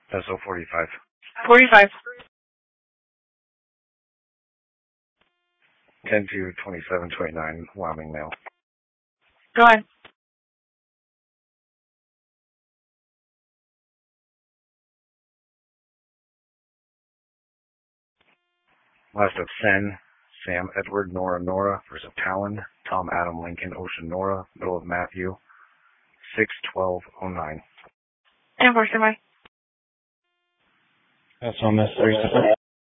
SO 45. 45. 10-27-29, Wyoming mail. Go ahead. Last of Sen, Sam, Edward, Nora, Nora, first of Talon, Tom, Adam, Lincoln, Ocean, Nora, middle of Matthew, 6-12-09. And for somebody. That's on this 3-7.